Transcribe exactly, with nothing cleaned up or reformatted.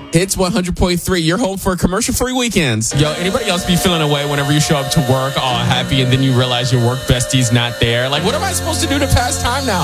Hits one hundred point three, your home for commercial-free weekends. Yo, anybody else be feeling away whenever you show up to work all happy and then you realize your work bestie's not there? Like, what am I supposed to do to pass time now?